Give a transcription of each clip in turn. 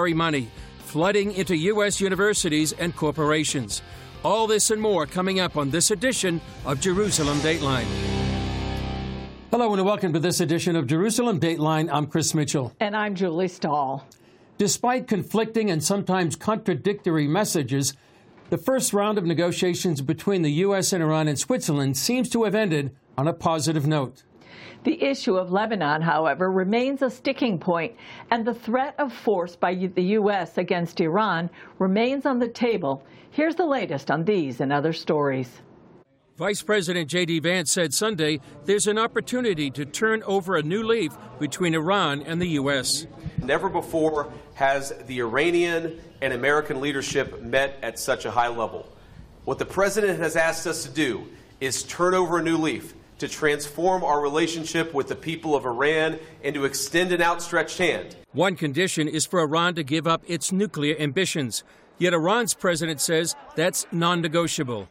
sorry money flooding into U.S. universities and corporations. All this and more coming up on this edition of Jerusalem Dateline. Hello and welcome to this edition of Jerusalem Dateline. I'm Chris Mitchell. And I'm Julie Stahl. Despite conflicting and sometimes contradictory messages, the first round of negotiations between the U.S. and Iran and Switzerland seems to have ended on a positive note. The issue of Lebanon, however, remains a sticking point, and the threat of force by the U.S. against Iran remains on the table. Here's the latest on these and other stories. Vice President J.D. Vance said Sunday there's an opportunity to turn over a new leaf between Iran and the U.S. Never before has the Iranian and American leadership met at such a high level. What the president has asked us to do is turn over a new leaf, to transform our relationship with the people of Iran and to extend an outstretched hand. One condition is for Iran to give up its nuclear ambitions. Yet Iran's president says that's non-negotiable.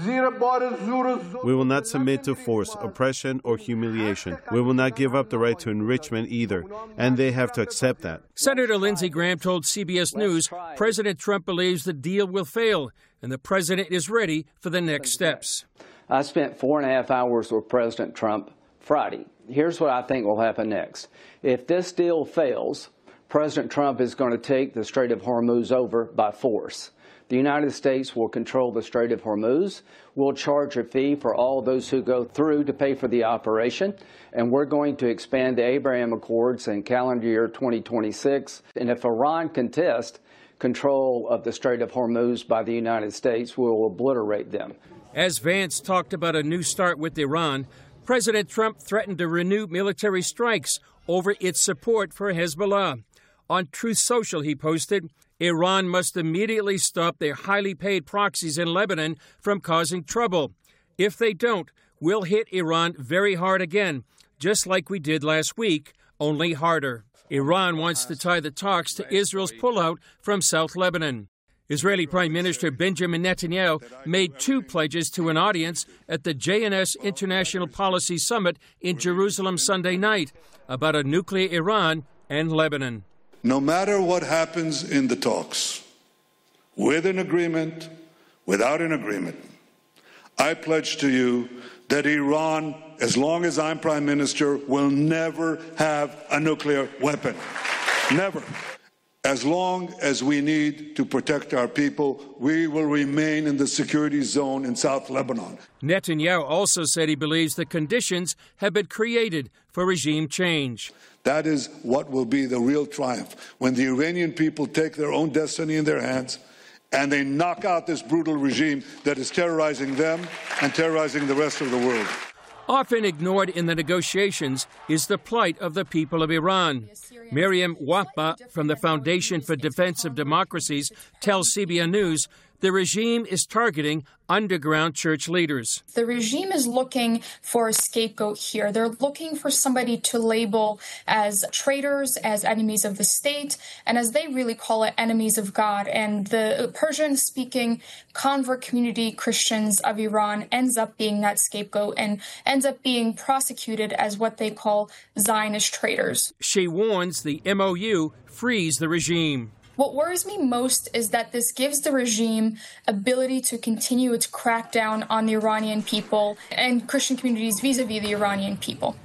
We will not submit to force, oppression, or humiliation. We will not give up the right to enrichment either, and they have to accept that. Senator Lindsey Graham told CBS News President Trump believes the deal will fail, and the president is ready for the next steps. I spent 4.5 hours with President Trump Friday. Here's what I think will happen next. If this deal fails, President Trump is going to take the Strait of Hormuz over by force. The United States will control the Strait of Hormuz. We'll charge a fee for all those who go through to pay for the operation. And we're going to expand the Abraham Accords in calendar year 2026. And if Iran contests control of the Strait of Hormuz by the United States, we'll obliterate them. As Vance talked about a new start with Iran, President Trump threatened to renew military strikes over its support for Hezbollah. On Truth Social, he posted, Iran must immediately stop their highly paid proxies in Lebanon from causing trouble. If they don't, we'll hit Iran very hard again, just like we did last week, only harder. Iran wants to tie the talks to Israel's pullout from South Lebanon. Israeli Prime Minister Benjamin Netanyahu made two pledges to an audience at the JNS International Policy Summit in Jerusalem Sunday night about a nuclear Iran and Lebanon. No matter what happens in the talks, with an agreement, without an agreement, I pledge to you that Iran, as long as I'm Prime Minister, will never have a nuclear weapon. Never. As long as we need to protect our people, we will remain in the security zone in South Lebanon. Netanyahu also said he believes the conditions have been created for regime change. That is what will be the real triumph, when the Iranian people take their own destiny in their hands and they knock out this brutal regime that is terrorizing them and terrorizing the rest of the world. Often ignored in the negotiations is the plight of the people of Iran. Miriam Wahba from the Foundation for Defense of Democracies tells CBN News the regime is targeting underground church leaders. The regime is looking for a scapegoat here. They're looking for somebody to label as traitors, as enemies of the state, and as they really call it, enemies of God. And the Persian-speaking convert community Christians of Iran ends up being that scapegoat and ends up being prosecuted as what they call Zionist traitors. She warns the MOU frees the regime. What worries me most is that this gives the regime ability to continue its crackdown on the Iranian people and Christian communities vis-a-vis the Iranian people.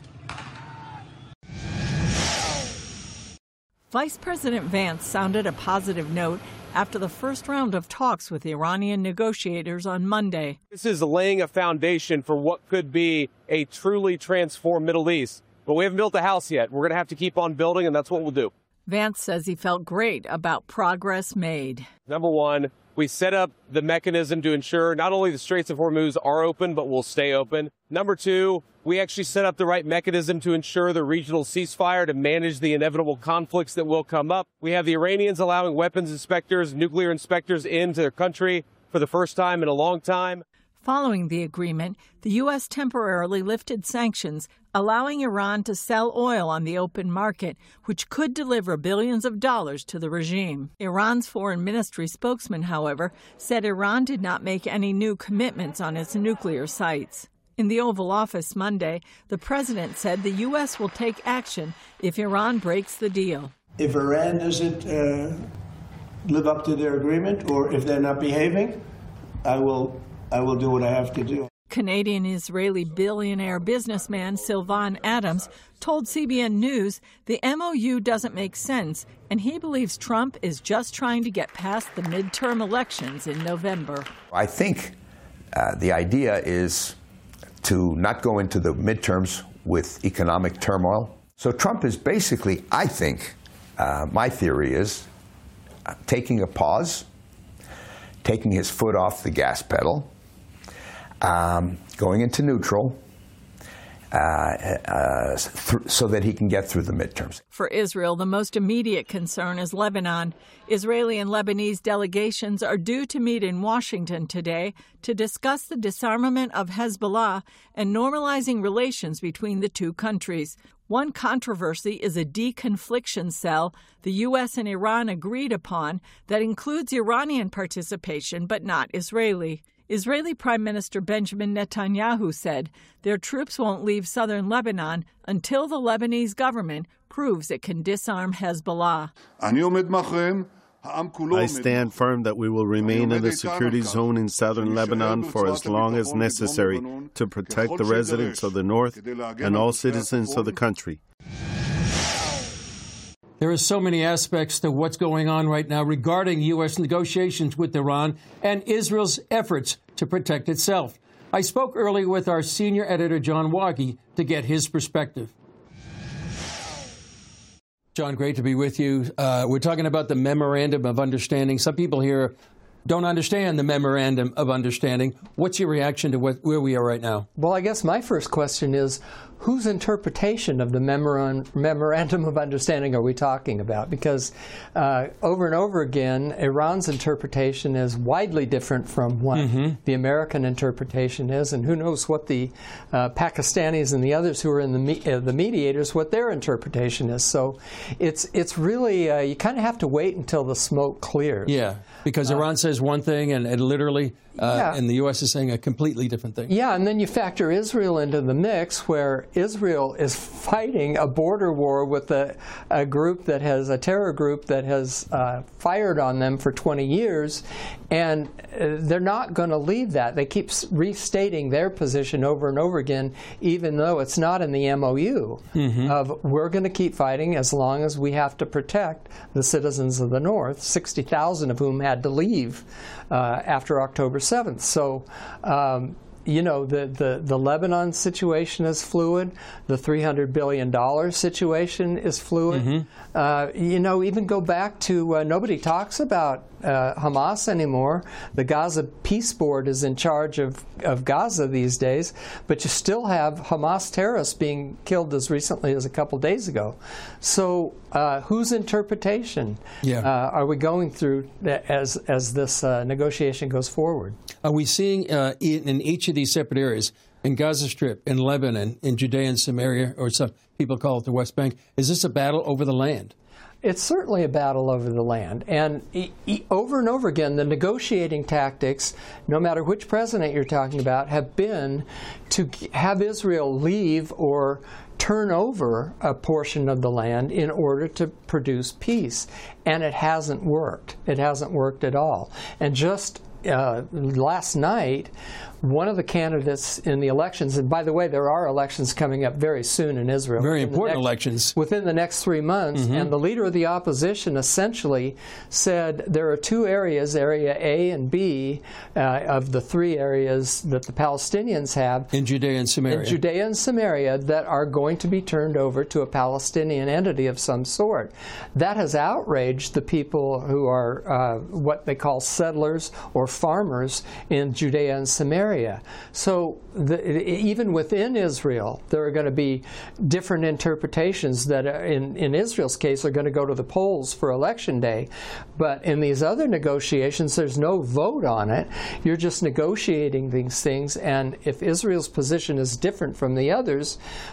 Vice President Vance sounded a positive note after the first round of talks with Iranian negotiators on Monday. This is laying a foundation for what could be a truly transformed Middle East. But we haven't built a house yet. We're going to have to keep on building, and that's what we'll do. Vance says he felt great about progress made. Number one, we set up the mechanism to ensure not only the Straits of Hormuz are open, but will stay open. Number two, we actually set up the right mechanism to ensure the regional ceasefire to manage the inevitable conflicts that will come up. We have the Iranians allowing weapons inspectors, nuclear inspectors into their country for the first time in a long time. Following the agreement, the U.S. temporarily lifted sanctions, allowing Iran to sell oil on the open market, which could deliver billions of dollars to the regime. Iran's foreign ministry spokesman, however, said Iran did not make any new commitments on its nuclear sites. In the Oval Office Monday, the president said the U.S. will take action if Iran breaks the deal. If Iran doesn't live up to their agreement, or if they're not behaving, I will do what I have to do. Canadian-Israeli billionaire businessman Sylvan Adams told CBN News the MOU doesn't make sense, and he believes Trump is just trying to get past the midterm elections in November. I think the idea is to not go into the midterms with economic turmoil. So Trump is basically, I think, my theory is, taking a pause, taking his foot off the gas pedal, going into neutral, so that he can get through the midterms. For Israel, the most immediate concern is Lebanon. Israeli and Lebanese delegations are due to meet in Washington today to discuss the disarmament of Hezbollah and normalizing relations between the two countries. One controversy is a deconfliction cell the U.S. and Iran agreed upon that includes Iranian participation but not Israeli. Israeli Prime Minister Benjamin Netanyahu said their troops won't leave southern Lebanon until the Lebanese government proves it can disarm Hezbollah. I stand firm that we will remain in the security zone in southern Lebanon for as long as necessary to protect the residents of the north and all citizens of the country. There are so many aspects to what's going on right now regarding U.S. negotiations with Iran and Israel's efforts to protect itself. I spoke earlier with our senior editor, John Wagee, to get his perspective. John, great to be with you. We're talking about the Memorandum of Understanding. Some people here don't understand the Memorandum of Understanding. What's your reaction to where we are right now? Well, I guess my first question is, whose interpretation of the Memorandum of Understanding are we talking about? Because over and over again, Iran's interpretation is widely different from what the American interpretation is, and who knows what the Pakistanis and the others who are in the mediators, what their interpretation is. So it's really, you kind of have to wait until the smoke clears. Yeah, because Iran says one thing and literally, and the U.S. is saying a completely different thing. Yeah, and then you factor Israel into the mix, where Israel is fighting a border war with a terror group that has fired on them for 20 years, and they're not going to leave that. They keep restating their position over and over again, even though it's not in the MOU, of we're going to keep fighting as long as we have to protect the citizens of the North, 60,000 of whom had to leave after October 7th. So, you know, the Lebanon situation is fluid. The $300 billion situation is fluid. You know, even go back to, nobody talks about Hamas anymore. The Gaza Peace Board is in charge of Gaza these days, but you still have Hamas terrorists being killed as recently as a couple days ago. So whose interpretation are we going through as this negotiation goes forward? Are we seeing in each of these separate areas, in Gaza Strip, in Lebanon, in Judea and Samaria, or some people call it the West Bank, is this a battle over the land? It's certainly a battle over the land. And over and over again, the negotiating tactics, no matter which president you're talking about, have been to have Israel leave or turn over a portion of the land in order to produce peace. And it hasn't worked. It hasn't worked at all. And just last night, one of the candidates in the elections, and by the way, there are elections coming up very soon in Israel. Very important elections. Within the next 3 months, and the leader of the opposition essentially said there are two areas, Area A and B, of the three areas that the Palestinians have. In Judea and Samaria. In Judea and Samaria, that are going to be turned over to a Palestinian entity of some sort. That has outraged the people who are what they call settlers or farmers in Judea and Samaria. So even within Israel, there are going to be different interpretations that in Israel's case are going to go to the polls for Election Day. But in these other negotiations, there's no vote on it. You're just negotiating these things. And if Israel's position is different from the others,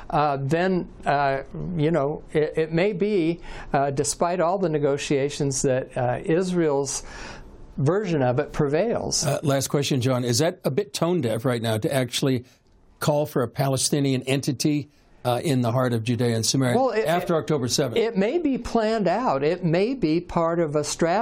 then, you know, it may be, despite all the negotiations, that Israel's version of it prevails. Last question, John. Is that a bit tone deaf right now to actually call for a Palestinian entity in the heart of Judea and Samaria after October 7th? It may be planned out. It may be part of a strategy.